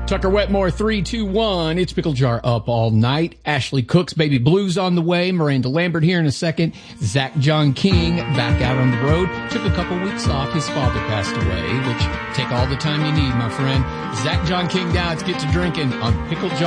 Tucker Wetmore, 321. It's Pickle Jar up all night. Ashley Cook's Baby Blues on the way. Miranda Lambert here in a second. Zach John King back out on the road. Took a couple weeks off. His father passed away, which take all the time you need, my friend. Zach John King now. Let's get to drinking on Pickle Jar.